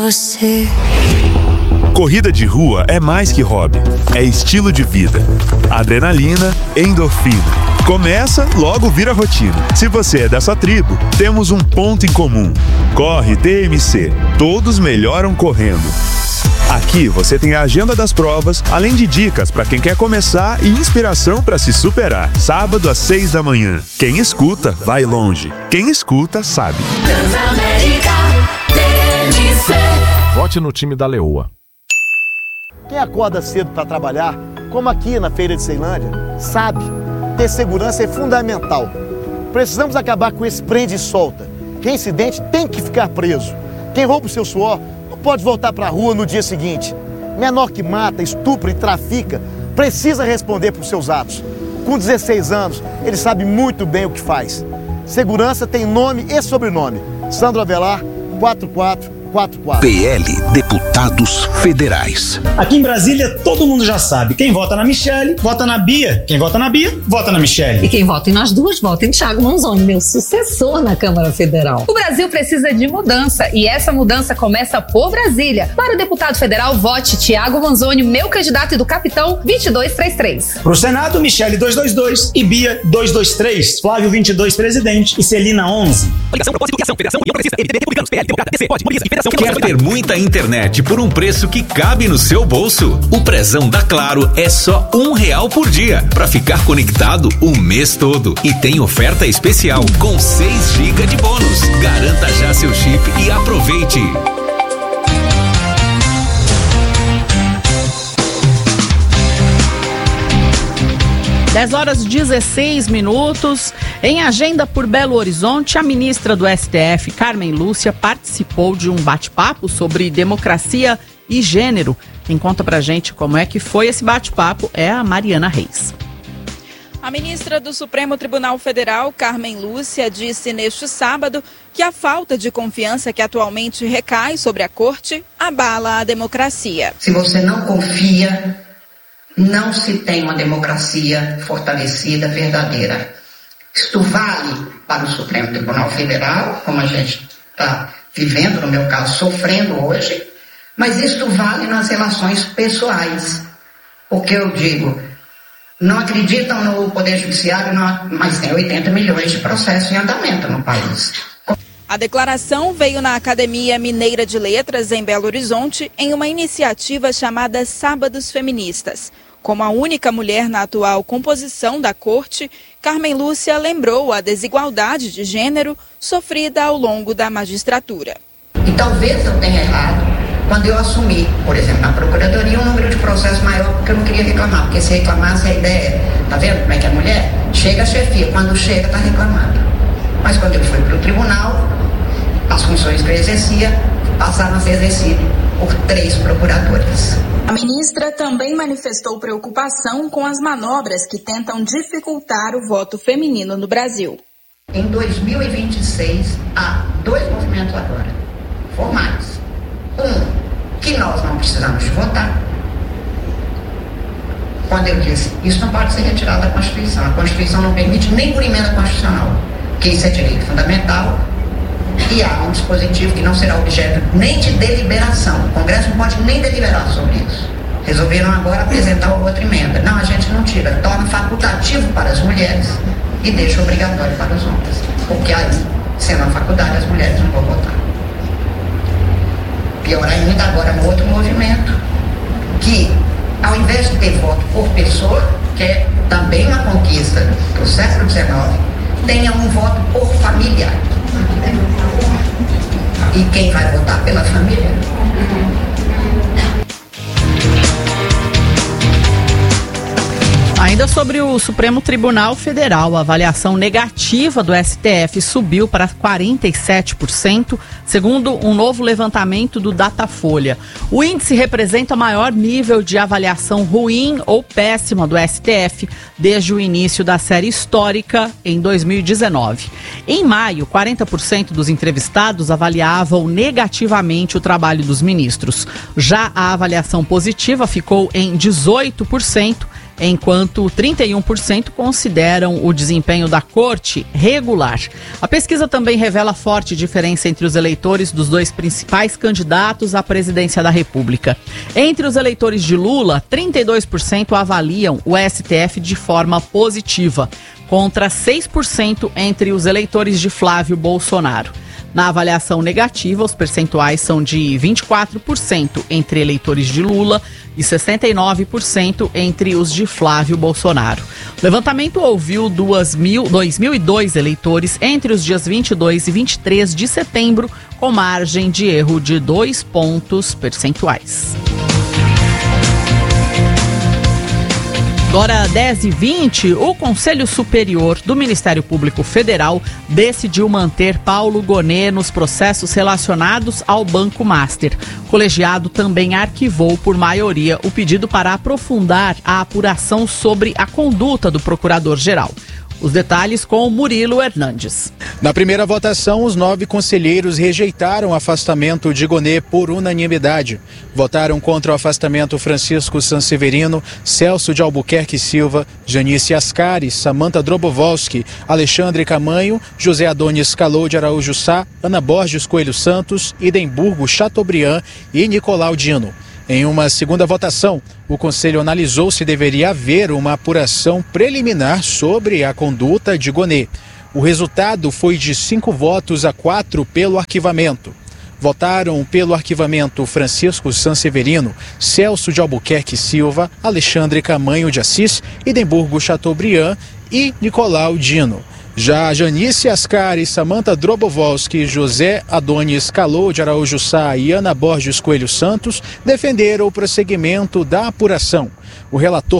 Você. Corrida de rua é mais que hobby, é estilo de vida. Adrenalina, endorfina. Começa, logo vira rotina. Se você é dessa tribo, temos um ponto em comum. Corre TMC. Todos melhoram correndo. Aqui você tem a agenda das provas, além de dicas para quem quer começar e inspiração para se superar. Sábado às 6 da manhã. Quem escuta, vai longe. Quem escuta, sabe. Transamérica TMC. Vote no time da Leoa. Quem acorda cedo para trabalhar, como aqui na Feira de Ceilândia, sabe, ter segurança é fundamental. Precisamos acabar com esse prende e solta. Quem se dente tem que ficar preso. Quem rouba o seu suor não pode voltar para a rua no dia seguinte. Menor que mata, estupra e trafica precisa responder por seus atos. Com 16 anos, ele sabe muito bem o que faz. Segurança tem nome e sobrenome. Sandro Avelar, 4444. PL Deputados Federais. Aqui em Brasília, todo mundo já sabe. Quem vota na Michelle, vota na Bia. Quem vota na Bia, vota na Michelle. E quem vota em nós duas, vota em Thiago Manzoni, meu sucessor na Câmara Federal. O Brasil precisa de mudança e essa mudança começa por Brasília. Para o deputado federal, vote Thiago Manzoni, meu candidato e do Capitão 2233. Pro Senado, Michelle 222 e Bia 223. Flávio 22 presidente e Celina 11. Coligação, propósito, criação, federação, União Progressista, MDB, Republicanos, PL, Democrata, DC, pode, Polícia e Federação. Quer ter muita internet por um preço que cabe no seu bolso? O prezão da Claro é só R$1 por dia para ficar conectado o mês todo. E tem oferta especial com 6 GB de bônus. Garanta já seu chip e aproveite. Dez horas e 16 minutos. Em agenda por Belo Horizonte, a ministra do STF, Carmen Lúcia, participou de um bate-papo sobre democracia e gênero. Quem conta pra gente como é que foi esse bate-papo é a Mariana Reis. A ministra do Supremo Tribunal Federal, Carmen Lúcia, disse neste sábado que a falta de confiança que atualmente recai sobre a corte abala a democracia. Se você não confia, não se tem uma democracia fortalecida, verdadeira. Isto vale para o Supremo Tribunal Federal, como a gente está vivendo, no meu caso, sofrendo hoje, mas isto vale nas relações pessoais. Porque eu digo, não acreditam no Poder Judiciário, mas tem 80 milhões de processos em andamento no país. A declaração veio na Academia Mineira de Letras, em Belo Horizonte, em uma iniciativa chamada Sábados Feministas. Como a única mulher na atual composição da corte, Carmen Lúcia lembrou a desigualdade de gênero sofrida ao longo da magistratura. E talvez eu tenha errado quando eu assumi, por exemplo, na Procuradoria, um número de processos maior, porque eu não queria reclamar. Porque se reclamasse, a ideia, tá vendo como é que é a mulher? Chega a chefia, quando chega está reclamando. Mas quando eu fui para o tribunal, as funções que eu exercia passaram a ser exercidas por 3 procuradores. A ministra também manifestou preocupação com as manobras que tentam dificultar o voto feminino no Brasil. Em 2026, há 2 movimentos agora, formais. Que nós não precisamos de votar. Quando eu disse, isso não pode ser retirado da Constituição. A Constituição não permite nem por emenda constitucional, que isso é direito fundamental. E há um dispositivo que não será objeto nem de deliberação. O Congresso não pode nem deliberar sobre isso. Resolveram agora apresentar outra emenda. Não, a gente não tira. Torna facultativo para as mulheres e deixa obrigatório para os homens. Porque aí, sendo uma faculdade, as mulheres não vão votar. Pior ainda, agora no outro movimento, que ao invés de ter voto por pessoa, que é também uma conquista do século XIX, tenha um voto por família. E quem vai votar pela família? Ainda sobre o Supremo Tribunal Federal, a avaliação negativa do STF subiu para 47%, segundo um novo levantamento do Datafolha. O índice representa o maior nível de avaliação ruim ou péssima do STF desde o início da série histórica em 2019. Em maio, 40% dos entrevistados avaliavam negativamente o trabalho dos ministros. Já a avaliação positiva ficou em 18%, enquanto 31% consideram o desempenho da corte regular. A pesquisa também revela forte diferença entre os eleitores dos dois principais candidatos à presidência da República. Entre os eleitores de Lula, 32% avaliam o STF de forma positiva, contra 6% entre os eleitores de Flávio Bolsonaro. Na avaliação negativa, os percentuais são de 24% entre eleitores de Lula e 69% entre os de Flávio Bolsonaro. O levantamento ouviu 2.002 eleitores entre os dias 22 e 23 de setembro, com margem de erro de 2 pontos percentuais. Agora, 10h20, o Conselho Superior do Ministério Público Federal decidiu manter Paulo Gonet nos processos relacionados ao Banco Master. O colegiado também arquivou por maioria o pedido para aprofundar a apuração sobre a conduta do procurador-geral. Os detalhes com Murilo Hernandes. Na primeira votação, os 9 conselheiros rejeitaram o afastamento de Gonet por unanimidade. Votaram contra o afastamento Francisco Sanseverino, Celso de Albuquerque Silva, Janice Ascari, Samantha Drobovolski, Alexandre Camanho, José Adonis Calou de Araújo Sá, Ana Borges Coelho Santos, Idemburgo Chateaubriand e Nicolau Dino. Em uma segunda votação, o Conselho analisou se deveria haver uma apuração preliminar sobre a conduta de Gonet. O resultado foi de 5 votos a 4 pelo arquivamento. Votaram pelo arquivamento Francisco Sanseverino, Celso de Albuquerque Silva, Alexandre Camanho de Assis, Idemburgo Chateaubriand e Nicolau Dino. Já Janice Ascari, Samantha Drobovolski, José Adonis Calou de Araújo Sá e Ana Borges Coelho Santos defenderam o prosseguimento da apuração. O relator